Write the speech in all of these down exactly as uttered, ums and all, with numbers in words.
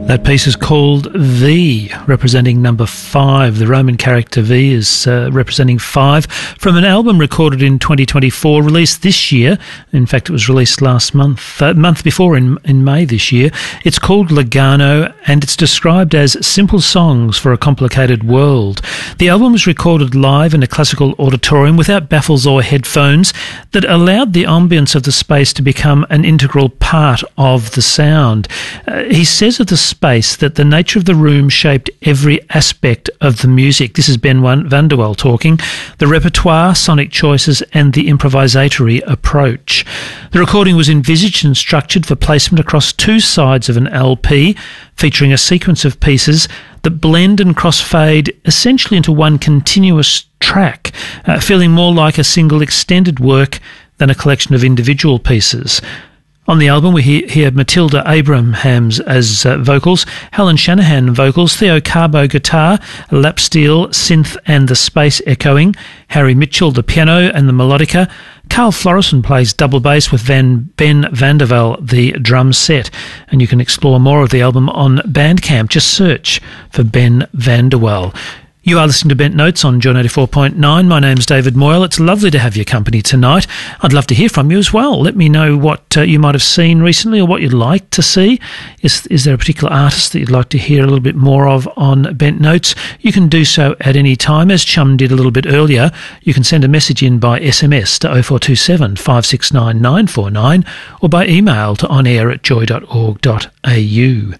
That piece is called V, representing number five. The Roman character V is uh, representing five, from an album recorded in twenty twenty-four, released this year. In fact, it was released last month, uh, month before in, in May this year. It's called Lugano, and it's described as simple songs for a complicated world. The album was recorded live in a classical auditorium without baffles or headphones that allowed the ambience of the space to become an integral part of the sound. Uh, he says of the space that the nature of the room shaped every aspect of the music. This is Ben van der Wel talking. The repertoire, sonic choices and the improvisatory approach. The recording was envisaged and structured for placement across two sides of an L P, featuring a sequence of pieces that blend and crossfade essentially into one continuous track, uh, feeling more like a single extended work than a collection of individual pieces. On the album, we hear, hear Matilda Abrahams as uh, vocals, Helen Shanahan vocals, Theo Carbo guitar, lap steel, synth and the space echoing, Harry Mitchell the piano and the melodica, Carl Florison plays double bass with Van, Ben van der Wel the drum set. And you can explore more of the album on Bandcamp. Just search for Ben van der Wel. You are listening to Bent Notes on Joy ninety-four point nine. My name's David Moyle. It's lovely to have your company tonight. I'd love to hear from you as well. Let me know what uh, you might have seen recently or what you'd like to see. Is, is there a particular artist that you'd like to hear a little bit more of on Bent Notes? You can do so at any time. As Chum did a little bit earlier, you can send a message in by S M S to oh four two seven, five six nine, nine four nine or by email to onair at joy dot org dot a u.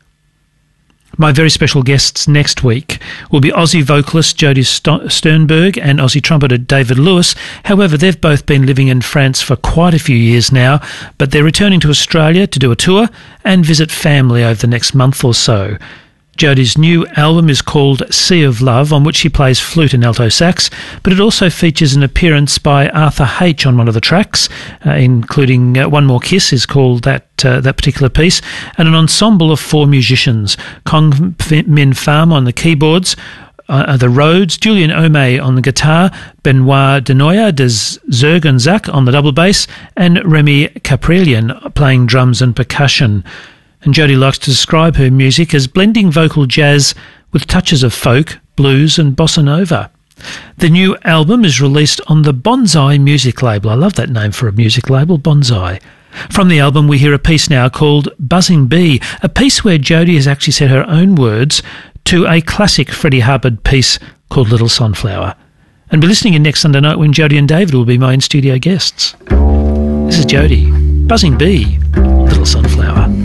My very special guests next week will be Aussie vocalist Jody Sternberg and Aussie trumpeter David Lewis. However, they've both been living in France for quite a few years now, but they're returning to Australia to do a tour and visit family over the next month or so. Jody's new album is called Sea of Love, on which she plays flute and alto sax, but it also features an appearance by Arthur H on one of the tracks, uh, including uh, One More Kiss is called that uh, that particular piece, and an ensemble of four musicians, Kong Min Pham on the keyboards, uh, the Rhodes, Julian Omey on the guitar, Benoit Denoya de Zergenzac on the double bass, and Remy Caprelian playing drums and percussion. And Jody likes to describe her music as blending vocal jazz with touches of folk, blues and bossa nova. The new album is released on the Bonsai music label. I love that name for a music label, Bonsai. From the album we hear a piece now called Buzzing Bee, a piece where Jody has actually set her own words to a classic Freddie Hubbard piece called Little Sunflower. And be listening in next Sunday night when Jody and David will be my in-studio guests. This is Jody, Buzzing Bee, Little Sunflower.